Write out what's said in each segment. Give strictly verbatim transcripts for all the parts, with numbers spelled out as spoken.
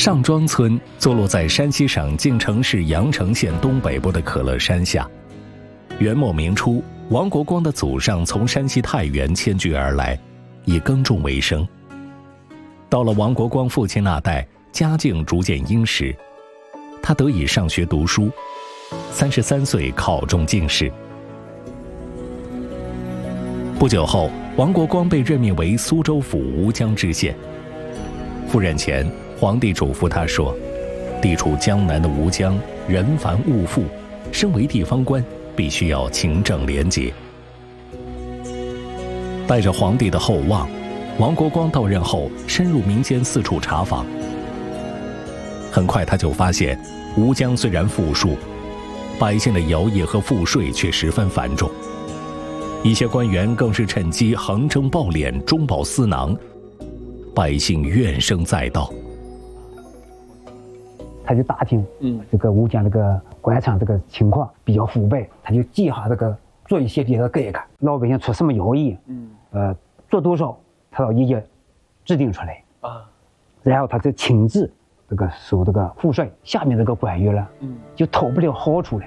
上庄村坐落在山西省晋城市阳城县东北部的可乐山下。元末明初，王国光的祖上从山西太原迁居而来，以耕种为生。到了王国光父亲那代，家境逐渐殷实，他得以上学读书，三十三岁考中进士。不久后，王国光被任命为苏州府吴江知县。赴任前，皇帝嘱咐他说，地处江南的吴江人繁物富，身为地方官，必须要勤政廉洁。带着皇帝的厚望，王国光到任后深入民间四处查访。很快他就发现，吴江虽然富庶，百姓的徭役和赋税却十分繁重，一些官员更是趁机横征暴敛，中饱私囊，百姓怨声载道。 他就打听，嗯，这个吴江这个官场这个情况比较腐败，他就计划这个做一些别的改革，老百姓出什么徭役，嗯，呃，做多少，他要一一制定出来啊，然后他就亲自这个收这个赋税，下面这个官员了，嗯，就讨不了好处了。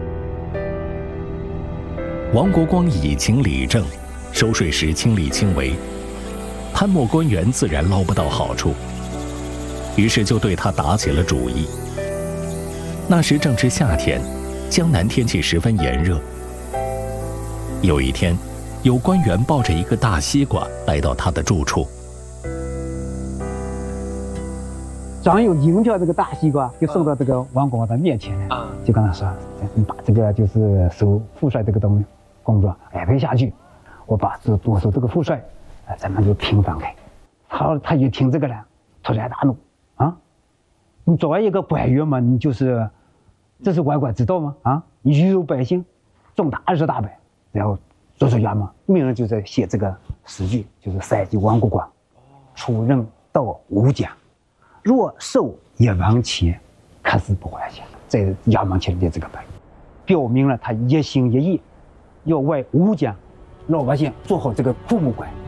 王国光以情理政，收税时亲力亲为，贪墨官员自然捞不到好处。于是就对他打起了主意。那时正值夏天，江南天气十分炎热。有一天，有官员抱着一个大西瓜来到他的住处， 张有银条这个大西瓜就送到这个王国光的面前了，就跟他说：“你把这个就是收赋税这个东西工作安排下去，我把这多收这个赋税，咱们就平分开。”他他一听这个了，突然大怒。啊，你作为一个官员嘛，你就是这是官官之道吗？啊，你愚辱百姓，重大二十大板，然后作出衙门命人就在写这个诗句，就是三级王国光出任到吴江，若受一文钱，可是不还钱，在衙门前列这个牌，表明了他一心一意要为吴江老百姓做好这个父母官。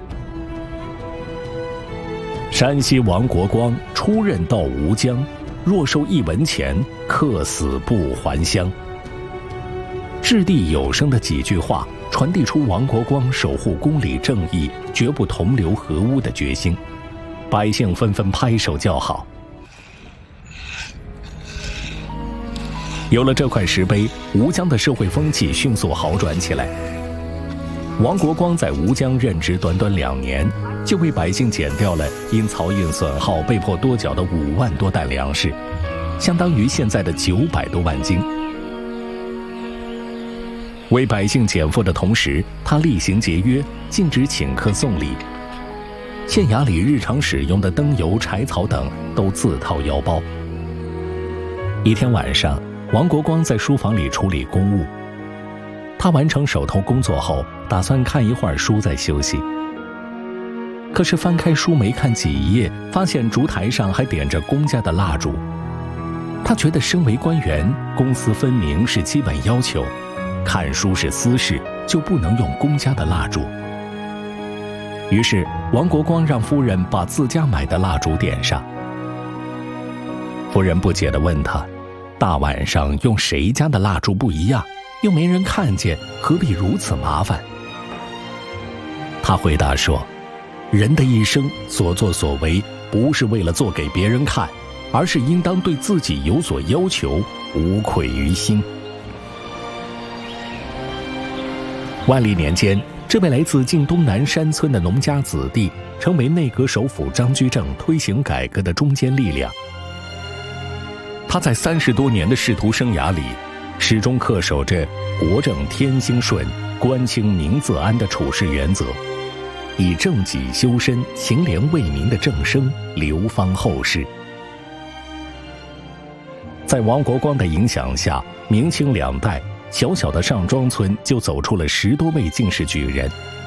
山西王国光出任到吴江，若受一文钱，客死不还乡。掷地有声的几句话，传递出王国光守护公理正义、绝不同流合污的决心，百姓纷纷拍手叫好。有了这块石碑，吴江的社会风气迅速好转起来。王国光在吴江任职短短两年，就为百姓减掉了因漕运损耗被迫多缴的五万多担粮食，相当于现在的九百多万斤。为百姓减负的同时，他厉行节约，禁止请客送礼。县衙里日常使用的灯油、柴草等都自掏腰包。一天晚上，王国光在书房里处理公务。他完成手头工作后，打算看一会儿书再休息。可是翻开书没看几页，发现烛台上还点着公家的蜡烛。他觉得身为官员，公私分明是基本要求，看书是私事，就不能用公家的蜡烛。于是王国光让夫人把自家买的蜡烛点上。夫人不解地问他，大晚上用谁家的蜡烛不一样，又没人看见，何必如此麻烦？他回答说，人的一生所作所为，不是为了做给别人看，而是应当对自己有所要求，无愧于心。万历年间，这位来自晋东南山村的农家子弟，成为内阁首辅张居正推行改革的中坚力量。他在三十多年的仕途生涯里，始终恪守着国政天兴顺、官清民自安的处事原则，以正己修身、清廉为民的正声流芳后世。在王国光的影响下，明清两代，小小的上庄村就走出了十多位进士举人，